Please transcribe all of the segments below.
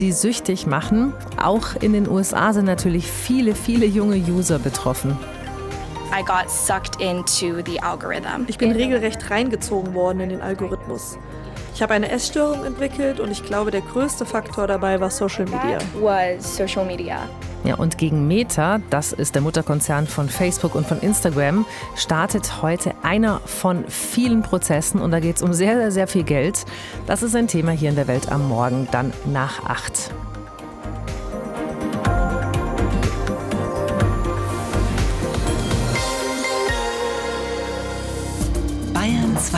die süchtig machen. Auch in den USA sind natürlich viele, viele junge User betroffen. I got sucked into the algorithm. Ich bin regelrecht reingezogen worden in den Algorithmus. Ich habe eine Essstörung entwickelt und ich glaube, der größte Faktor dabei war Social Media. Was social media. Ja, und gegen Meta, das ist der Mutterkonzern von Facebook und von Instagram, startet heute einer von vielen Prozessen und da geht es um sehr, sehr, sehr viel Geld. Das ist ein Thema hier in der Welt am Morgen, dann nach 8. Bayern 2.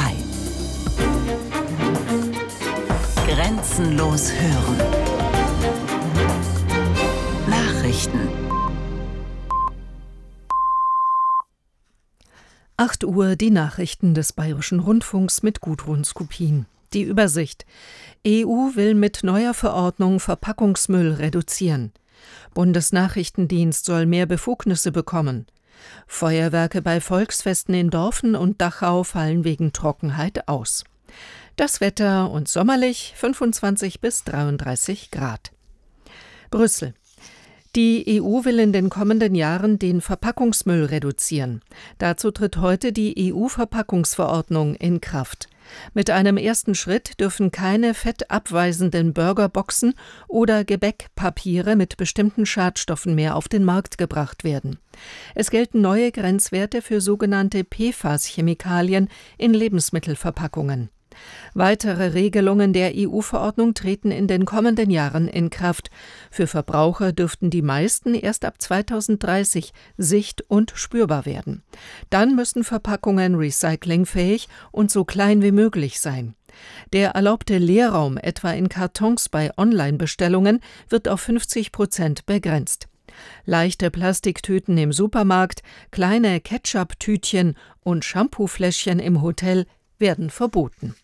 Grenzenlos hören. Nachrichten. 8 Uhr die Nachrichten des Bayerischen Rundfunks mit Gudrun Skupin. Die Übersicht. EU will mit neuer Verordnung Verpackungsmüll reduzieren. Bundesnachrichtendienst soll mehr Befugnisse bekommen. Feuerwerke bei Volksfesten in Dorfen und Dachau fallen wegen Trockenheit aus. Das Wetter und sommerlich 25 bis 33 Grad. Brüssel. Die EU will in den kommenden Jahren den Verpackungsmüll reduzieren. Dazu tritt heute die EU-Verpackungsverordnung in Kraft. Mit einem ersten Schritt dürfen keine fettabweisenden Burgerboxen oder Gebäckpapiere mit bestimmten Schadstoffen mehr auf den Markt gebracht werden. Es gelten neue Grenzwerte für sogenannte PFAS-Chemikalien in Lebensmittelverpackungen. Weitere Regelungen der EU-Verordnung treten in den kommenden Jahren in Kraft. Für Verbraucher dürften die meisten erst ab 2030 sicht- und spürbar werden. Dann müssen Verpackungen recyclingfähig und so klein wie möglich sein. Der erlaubte Leerraum, etwa in Kartons bei Online-Bestellungen, wird auf 50% begrenzt. Leichte Plastiktüten im Supermarkt, kleine Ketchup-Tütchen und Shampoofläschchen im Hotel werden verboten.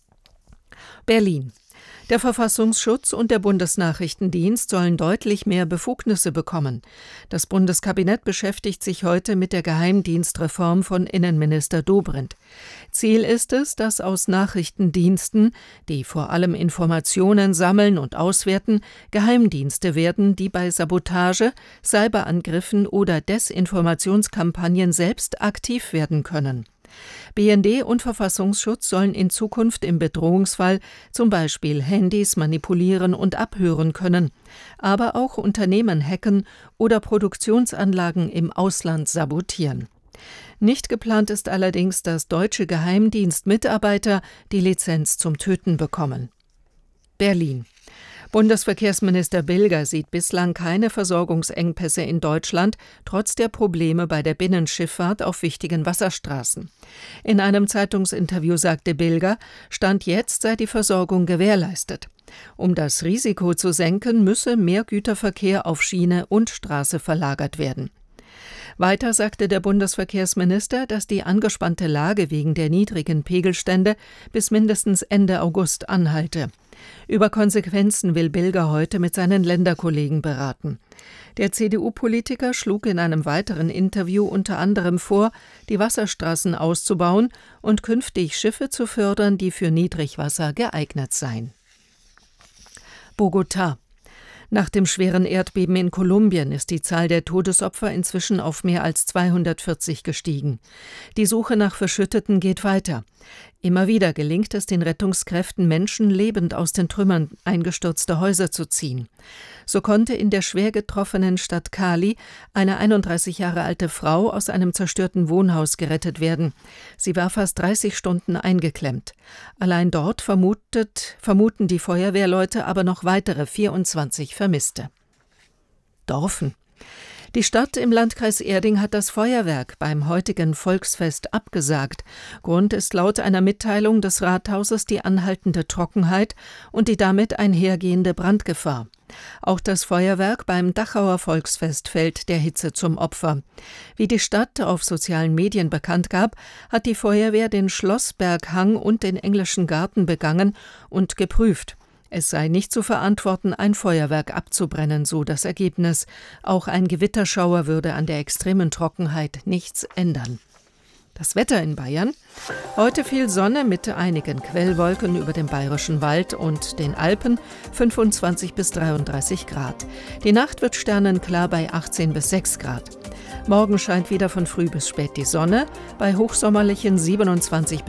Berlin. Der Verfassungsschutz und der Bundesnachrichtendienst sollen deutlich mehr Befugnisse bekommen. Das Bundeskabinett beschäftigt sich heute mit der Geheimdienstreform von Innenminister Dobrindt. Ziel ist es, dass aus Nachrichtendiensten, die vor allem Informationen sammeln und auswerten, Geheimdienste werden, die bei Sabotage, Cyberangriffen oder Desinformationskampagnen selbst aktiv werden können. BND und Verfassungsschutz sollen in Zukunft im Bedrohungsfall zum Beispiel Handys manipulieren und abhören können, aber auch Unternehmen hacken oder Produktionsanlagen im Ausland sabotieren. Nicht geplant ist allerdings, dass deutsche Geheimdienstmitarbeiter die Lizenz zum Töten bekommen. Berlin. Bundesverkehrsminister Bilger sieht bislang keine Versorgungsengpässe in Deutschland, trotz der Probleme bei der Binnenschifffahrt auf wichtigen Wasserstraßen. In einem Zeitungsinterview sagte Bilger, Stand jetzt sei die Versorgung gewährleistet. Um das Risiko zu senken, müsse mehr Güterverkehr auf Schiene und Straße verlagert werden. Weiter sagte der Bundesverkehrsminister, dass die angespannte Lage wegen der niedrigen Pegelstände bis mindestens Ende August anhalte. Über Konsequenzen will Bilger heute mit seinen Länderkollegen beraten. Der CDU-Politiker schlug in einem weiteren Interview unter anderem vor, die Wasserstraßen auszubauen und künftig Schiffe zu fördern, die für Niedrigwasser geeignet seien. Bogotá. Nach dem schweren Erdbeben in Kolumbien ist die Zahl der Todesopfer inzwischen auf mehr als 240 gestiegen. Die Suche nach Verschütteten geht weiter. Immer wieder gelingt es den Rettungskräften, Menschen lebend aus den Trümmern eingestürzter Häuser zu ziehen. So konnte in der schwer getroffenen Stadt Cali eine 31 Jahre alte Frau aus einem zerstörten Wohnhaus gerettet werden. Sie war fast 30 Stunden eingeklemmt. Allein dort vermuten die Feuerwehrleute aber noch weitere 24 Vermisste. Dorfen. Die Stadt im Landkreis Erding hat das Feuerwerk beim heutigen Volksfest abgesagt. Grund ist laut einer Mitteilung des Rathauses die anhaltende Trockenheit und die damit einhergehende Brandgefahr. Auch das Feuerwerk beim Dachauer Volksfest fällt der Hitze zum Opfer. Wie die Stadt auf sozialen Medien bekannt gab, hat die Feuerwehr den Schlossberghang und den Englischen Garten begangen und geprüft. Es sei nicht zu verantworten, ein Feuerwerk abzubrennen, so das Ergebnis. Auch ein Gewitterschauer würde an der extremen Trockenheit nichts ändern. Das Wetter in Bayern. Heute viel Sonne mit einigen Quellwolken über dem Bayerischen Wald und den Alpen, 25 bis 33 Grad. Die Nacht wird sternenklar bei 18 bis 6 Grad. Morgen scheint wieder von früh bis spät die Sonne, bei hochsommerlichen 27